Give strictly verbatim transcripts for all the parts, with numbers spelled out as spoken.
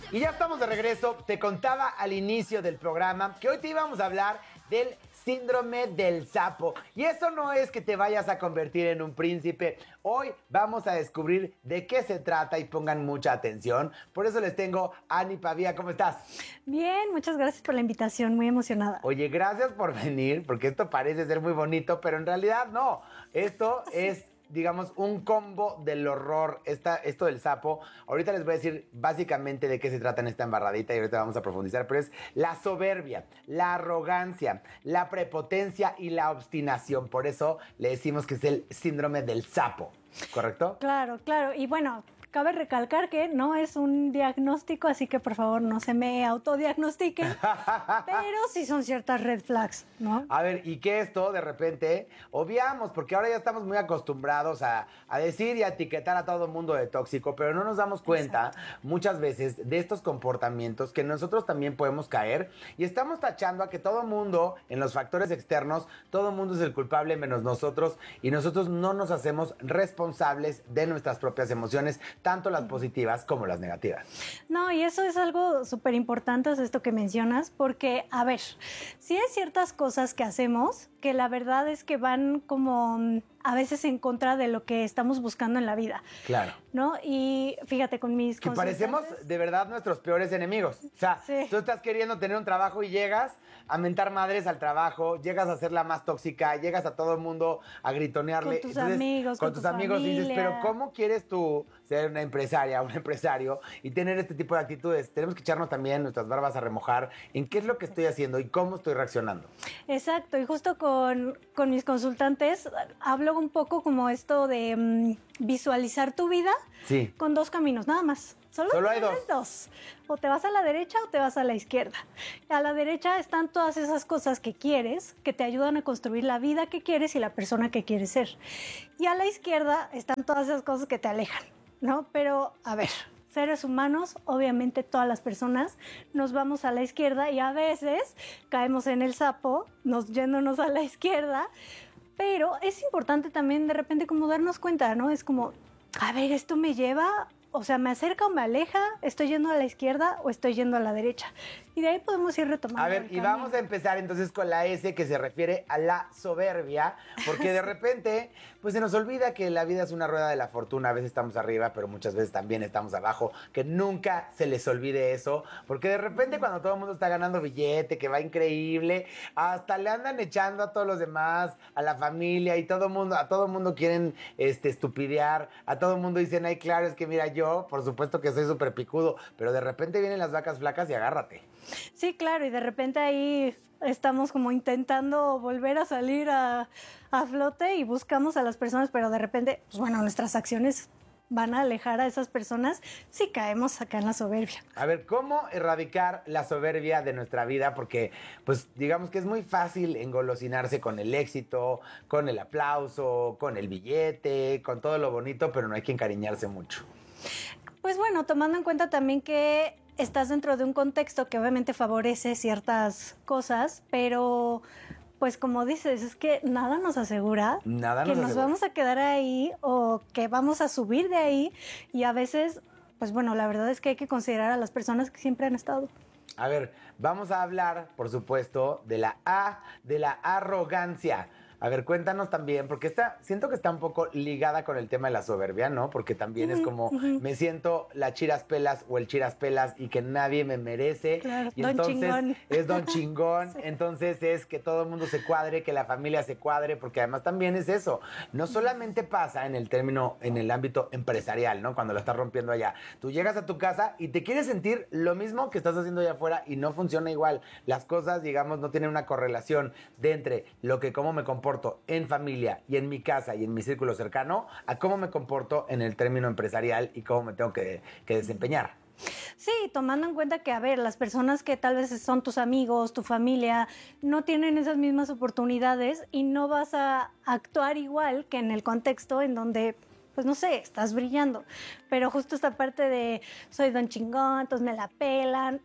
Y ya estamos de regreso. Te contaba al inicio del programa que hoy te íbamos a hablar del síndrome del sapo. Y eso no es que te vayas a convertir en un príncipe. Hoy vamos a descubrir de qué se trata y pongan mucha atención. Por eso les tengo a Ani Pavía. ¿Cómo estás? Bien, muchas gracias por la invitación. Muy emocionada. Oye, gracias por venir, porque esto parece ser muy bonito, pero en realidad no. Esto es, digamos, un combo del horror, esta, esto del sapo. Ahorita les voy a decir básicamente de qué se trata en esta embarradita y ahorita vamos a profundizar, pero es la soberbia, la arrogancia, la prepotencia y la obstinación. Por eso le decimos que es el síndrome del sapo, ¿correcto? Claro, claro. Y bueno, cabe recalcar que no es un diagnóstico, así que por favor no se me autodiagnostiquen, pero sí son ciertas red flags, ¿no? A ver, y que esto de repente obviamos, porque ahora ya estamos muy acostumbrados a, a decir y a etiquetar a todo el mundo de tóxico, pero no nos damos cuenta Exacto. muchas veces de estos comportamientos que nosotros también podemos caer y estamos tachando a que todo el mundo en los factores externos, todo el mundo es el culpable menos nosotros y nosotros no nos hacemos responsables de nuestras propias emociones, tanto las positivas como las negativas. No, y eso es algo súper importante, es esto que mencionas, porque, a ver, sí hay ciertas cosas que hacemos que la verdad es que van como a veces en contra de lo que estamos buscando en la vida. Claro. ¿No? Y fíjate, con mis Que parecemos de verdad nuestros peores enemigos. O sea, sí. tú estás queriendo tener un trabajo y llegas a mentar madres al trabajo, llegas a ser la más tóxica, llegas a todo el mundo a gritonearle. Con tus Entonces, amigos, con, con tus tu amigos familia. Y dices, pero ¿cómo quieres tú ser una empresaria, un empresario y tener este tipo de actitudes? Tenemos que echarnos también nuestras barbas a remojar en qué es lo que estoy haciendo y cómo estoy reaccionando. Exacto, y justo con, con mis consultantes hablo un poco como esto de um, visualizar tu vida sí. con dos caminos, nada más. Solo, Solo hay dos. dos. O te vas a la derecha o te vas a la izquierda. A la derecha están todas esas cosas que quieres, que te ayudan a construir la vida que quieres y la persona que quieres ser. Y a la izquierda están todas esas cosas que te alejan, ¿no? Pero, a ver, seres humanos, obviamente todas las personas nos vamos a la izquierda y a veces caemos en el sapo, nos yéndonos a la izquierda, pero es importante también de repente como darnos cuenta, ¿no? Es como, a ver, esto me lleva... O sea, ¿me acerca o me aleja? ¿Estoy yendo a la izquierda o estoy yendo a la derecha? Y de ahí podemos ir retomando. A ver, y vamos a empezar entonces con la S, que se refiere a la soberbia, porque de repente, pues se nos olvida que la vida es una rueda de la fortuna. A veces estamos arriba, pero muchas veces también estamos abajo. Que nunca se les olvide eso, porque de repente cuando todo el mundo está ganando billete, que va increíble, hasta le andan echando a todos los demás, a la familia, y todo mundo, a todo mundo quieren este, estupidear, a todo mundo dicen, ay, claro, es que mira, yo Yo, por supuesto que soy súper picudo, pero de repente vienen las vacas flacas y agárrate. Sí, claro, y de repente ahí estamos como intentando volver a salir a, a flote y buscamos a las personas, pero de repente, pues bueno, nuestras acciones van a alejar a esas personas si caemos acá en la soberbia. A ver, ¿cómo erradicar la soberbia de nuestra vida? Porque, pues, digamos que es muy fácil engolosinarse con el éxito, con el aplauso, con el billete, con todo lo bonito, pero no hay que encariñarse mucho. Pues bueno, tomando en cuenta también que estás dentro de un contexto que obviamente favorece ciertas cosas, pero pues como dices, es que nada nos asegura nada que nos, nos asegura. vamos a quedar ahí o que vamos a subir de ahí y a veces, pues bueno, la verdad es que hay que considerar a las personas que siempre han estado. A ver, vamos a hablar, por supuesto, de la A, de la arrogancia. A ver, cuéntanos también, porque está, siento que está un poco ligada con el tema de la soberbia, ¿no? Porque también uh-huh, es como, uh-huh. me siento la chiras pelas o el chiras pelas y que nadie me merece. Claro, y don entonces chingón. Es don chingón. Sí. Entonces es que todo el mundo se cuadre, que la familia se cuadre, porque además también es eso. No solamente pasa en el término, en el ámbito empresarial, ¿no? Cuando lo estás rompiendo allá. Tú llegas a tu casa y te quieres sentir lo mismo que estás haciendo allá afuera y no funciona igual. Las cosas, digamos, no tienen una correlación de entre lo que, cómo me comporto en familia y en mi casa y en mi círculo cercano a cómo me comporto en el término empresarial y cómo me tengo que, que desempeñar. Sí, tomando en cuenta que, a ver, las personas que tal vez son tus amigos, tu familia, no tienen esas mismas oportunidades y no vas a actuar igual que en el contexto en donde, pues no sé, estás brillando. Pero justo esta parte de soy don chingón, entonces me la pelan.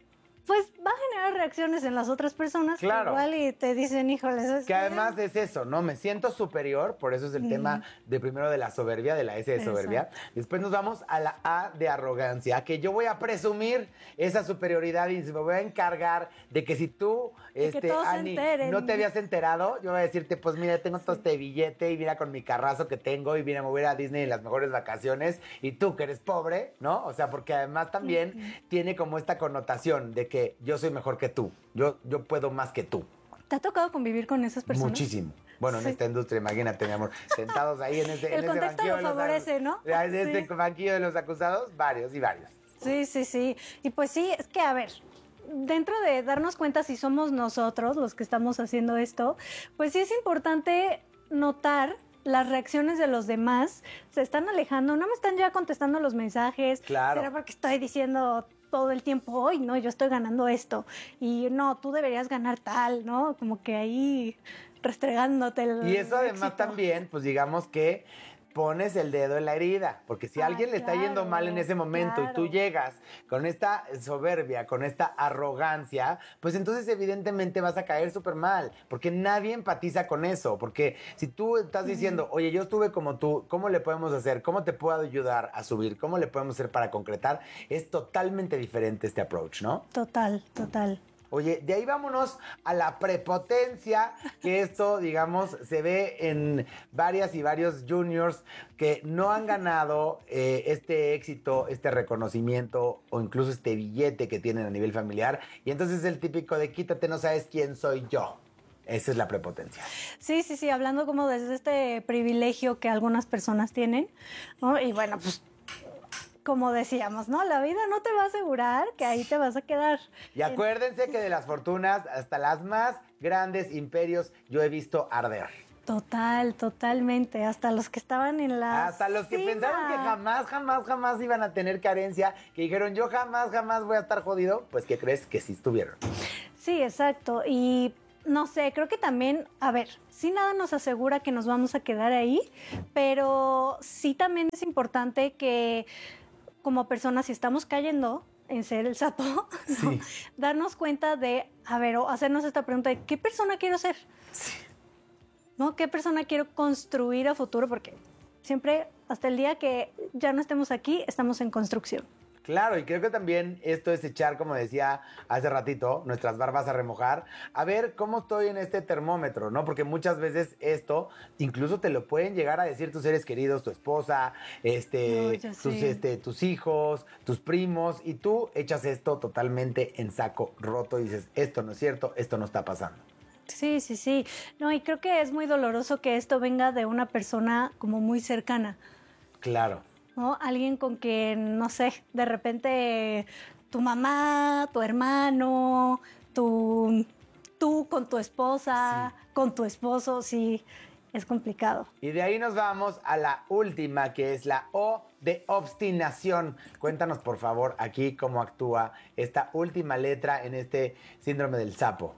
pues va a generar reacciones en las otras personas. Claro. Igual y te dicen, híjole, ¿sabes Que qué? además es eso, ¿no? Me siento superior, por eso es el Mm. tema de primero de la soberbia, de la S de soberbia. Exacto. Después nos vamos a la A de arrogancia, que yo voy a presumir esa superioridad y me voy a encargar de que si tú, De que este, todos se Ani, enteren. no te habías enterado, yo voy a decirte, pues mira, tengo todo este billete y mira con mi carrazo que tengo y mira, me voy a ir a Disney en las mejores vacaciones y tú que eres pobre, ¿no? O sea, porque además también Ujú. tiene como esta connotación de que yo soy mejor que tú, yo, yo puedo más que tú. ¿Te ha tocado convivir con esas personas? Muchísimo. Bueno, en Sí. esta industria, imagínate, mi amor, sentados ahí en ese, El en ese contexto banquillo lo de los- favorece, ¿no? En este Sí. banquillo de los acusados, varios y varios. Sí, sí, sí. Y pues sí, es que, a ver, dentro de darnos cuenta si somos nosotros los que estamos haciendo esto, pues sí es importante notar las reacciones de los demás. Se están alejando, no me están ya contestando los mensajes. Claro. ¿Será porque estoy diciendo todo el tiempo, hoy, no, yo estoy ganando esto? Y no, tú deberías ganar tal, ¿no? Como que ahí restregándote el Y eso además éxito. también, pues digamos que pones el dedo en la herida, porque si a Ah, alguien le está yendo claro, mal en ese momento y tú claro. llegas con esta soberbia, con esta arrogancia, pues entonces evidentemente vas a caer súper mal, porque nadie empatiza con eso, porque si tú estás diciendo, oye, yo estuve como tú, ¿cómo le podemos hacer? ¿Cómo te puedo ayudar a subir? ¿Cómo le podemos hacer para concretar? Es totalmente diferente este approach, ¿no? Total, total. Oye, de ahí vámonos a la prepotencia, que esto, digamos, se ve en varias y varios juniors que no han ganado eh, este éxito, este reconocimiento o incluso este billete que tienen a nivel familiar. Y entonces es el típico de quítate, no sabes quién soy yo. Esa es la prepotencia. Sí, sí, sí, hablando como desde este privilegio que algunas personas tienen, ¿no? Y bueno, pues como decíamos, ¿no? La vida no te va a asegurar que ahí te vas a quedar. Y acuérdense que de las fortunas hasta las más grandes imperios yo he visto arder. Total, totalmente. Hasta los que estaban en la Hasta los que cima. pensaron que jamás, jamás, jamás iban a tener carencia, que dijeron yo jamás, jamás voy a estar jodido, pues ¿qué crees? Que sí estuvieron. Sí, exacto. Y no sé, creo que también, a ver, sí nada nos asegura que nos vamos a quedar ahí, pero sí también es importante que como personas, si estamos cayendo en ser el sapo, ¿no? Sí. Darnos cuenta de, a ver, o hacernos esta pregunta de ¿qué persona quiero ser? Sí. ¿No? ¿Qué persona quiero construir a futuro? Porque siempre, hasta el día que ya no estemos aquí, estamos en construcción. Claro, y creo que también esto es echar, como decía hace ratito, nuestras barbas a remojar, a ver cómo estoy en este termómetro, ¿no? Porque muchas veces esto incluso te lo pueden llegar a decir tus seres queridos, tu esposa, este, No, ya tus, sé. este, tus hijos, tus primos, y tú echas esto totalmente en saco roto y dices, esto no es cierto, esto no está pasando. Sí, sí, sí. No, y creo que es muy doloroso que esto venga de una persona como muy cercana, Claro. ¿no? Alguien con quien, no sé, de repente tu mamá, tu hermano, tu, tú con tu esposa, Sí. con tu esposo, sí, es complicado. Y de ahí nos vamos a la última, que es la O de obstinación. Cuéntanos, por favor, aquí cómo actúa esta última letra en este síndrome del sapo.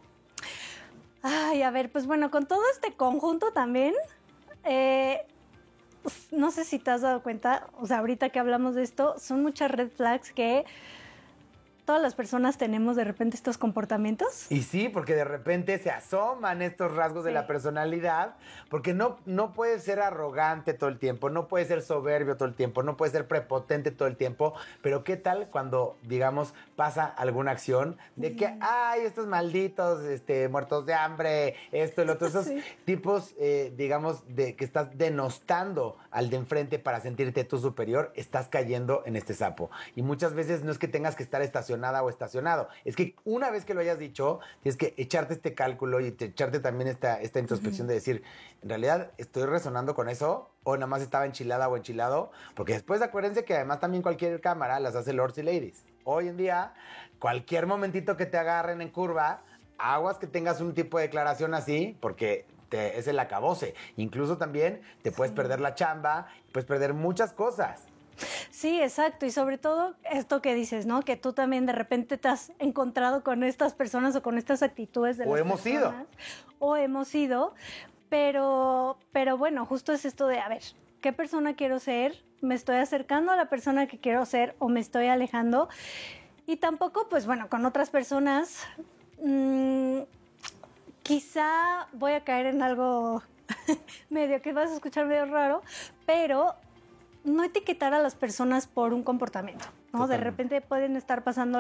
Ay, a ver, pues bueno, con todo este conjunto también, eh, pues, no sé si te has dado cuenta, o sea, ahorita que hablamos de esto, son muchas red flags que todas las personas tenemos de repente estos comportamientos. Y sí, porque de repente se asoman estos rasgos de Sí. la personalidad, porque no, no puedes ser arrogante todo el tiempo, no puedes ser soberbio todo el tiempo, no puedes ser prepotente todo el tiempo, pero ¿qué tal cuando, digamos, pasa alguna acción de que, ay, estos malditos, este, muertos de hambre, esto, el otro, esos Sí. tipos, eh, digamos, de que estás denostando al de enfrente para sentirte tú superior, estás cayendo en este sapo. Y muchas veces no es que tengas que estar estacionado o estacionado. Es que una vez que lo hayas dicho, tienes que echarte este cálculo y te- echarte también esta, esta introspección de decir, en realidad, ¿estoy resonando con eso? ¿O nada más estaba enchilada o enchilado? Porque después acuérdense que además también cualquier cámara las hace lords y ladies. Hoy en día, cualquier momentito que te agarren en curva, aguas que tengas un tipo de declaración así, porque te, es el acabose. Incluso también te puedes perder la chamba, puedes perder muchas cosas. Sí, exacto. Y sobre todo esto que dices, ¿no? Que tú también de repente te has encontrado con estas personas o con estas actitudes de O las hemos sido. personas. O hemos sido. Pero, pero bueno, justo es esto de, a ver, ¿qué persona quiero ser? ¿Me estoy acercando a la persona que quiero ser o me estoy alejando? Y tampoco, pues bueno, con otras personas, mmm, quizá voy a caer en algo medio que vas a escuchar medio raro, pero no etiquetar a las personas por un comportamiento, ¿no? Totalmente. De repente pueden estar pasando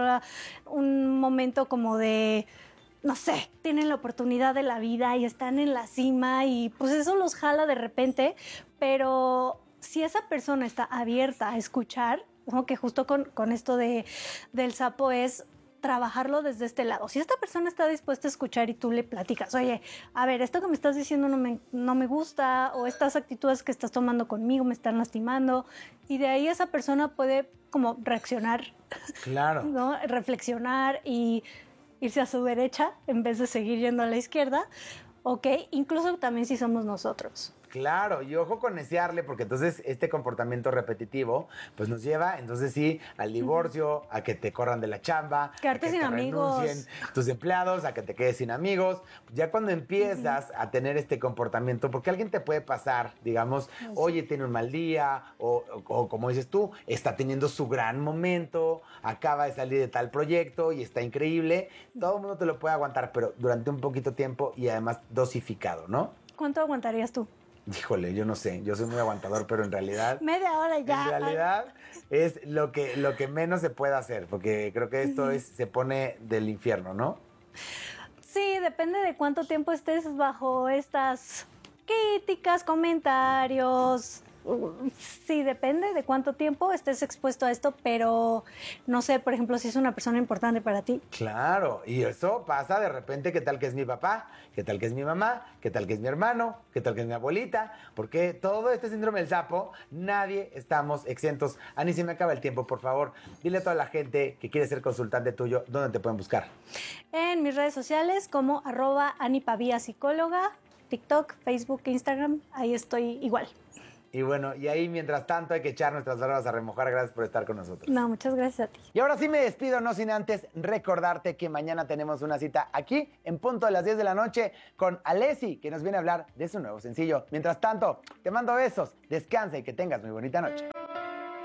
un momento como de, no sé, tienen la oportunidad de la vida y están en la cima y pues eso los jala de repente, pero si esa persona está abierta a escuchar, ¿no? Que justo con, con esto de, del sapo es trabajarlo desde este lado. Si esta persona está dispuesta a escuchar y tú le platicas, oye, a ver, esto que me estás diciendo no me, no me gusta, o estas actitudes que estás tomando conmigo me están lastimando, y de ahí esa persona puede como reaccionar, claro, ¿no? Reflexionar y irse a su derecha en vez de seguir yendo a la izquierda, ¿ok? Incluso también si somos nosotros. Claro, y ojo con neciarle, porque entonces este comportamiento repetitivo, pues nos lleva, entonces sí, al divorcio, a que te corran de la chamba, quedarte a que sin te amigos, renuncien tus empleados, a que te quedes sin amigos. Ya cuando empiezas uh-huh. a tener este comportamiento, porque alguien te puede pasar, digamos, sí. oye, tiene un mal día, o, o, o como dices tú, está teniendo su gran momento, acaba de salir de tal proyecto y está increíble, todo el mundo te lo puede aguantar, pero durante un poquito tiempo y además dosificado, ¿no? ¿Cuánto aguantarías tú? Híjole, yo no sé, yo soy muy aguantador, pero en realidad... Media hora ya. En realidad es lo que, lo que menos se puede hacer, porque creo que esto es, se pone del infierno, ¿no? Sí, depende de cuánto tiempo estés bajo estas críticas, comentarios... Sí, depende de cuánto tiempo estés expuesto a esto, pero no sé, por ejemplo, si es una persona importante para ti. Claro, y eso pasa de repente, ¿qué tal que es mi papá? ¿Qué tal que es mi mamá? ¿Qué tal que es mi hermano? ¿Qué tal que es mi abuelita? Porque todo este síndrome del sapo, nadie estamos exentos. Ani, se me acaba el tiempo, por favor. Dile a toda la gente que quiere ser consultante tuyo, ¿dónde te pueden buscar? En mis redes sociales como arroba anipavia psicóloga, TikTok, Facebook, Instagram, ahí estoy igual. Y bueno, y ahí mientras tanto hay que echar nuestras barbas a remojar. Gracias por estar con nosotros. No, muchas gracias a ti. Y ahora sí me despido, no sin antes recordarte que mañana tenemos una cita aquí en punto de las diez de la noche con Alessi, que nos viene a hablar de su nuevo sencillo. Mientras tanto, te mando besos, descansa y que tengas muy bonita noche.